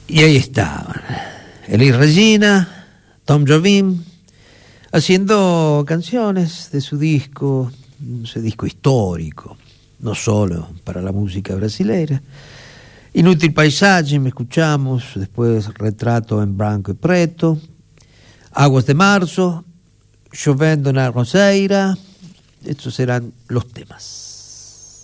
Y ahí estaban Elis Regina, Tom Jobim, haciendo canciones de su disco, ese disco histórico, no solo para la música brasileira. Inútil Paisaje, me escuchamos, después Retrato en Branco y Preto, Aguas de Marzo, Chovendo na Roseira. Estos eran los temas.